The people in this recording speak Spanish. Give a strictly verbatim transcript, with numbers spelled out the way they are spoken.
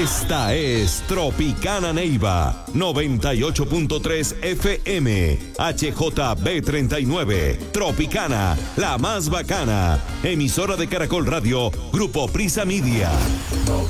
Esta es Tropicana Neiva, noventa y ocho punto tres F M, H J B treinta y nueve. Tropicana, la más bacana. Emisora de Caracol Radio, Grupo Prisa Media.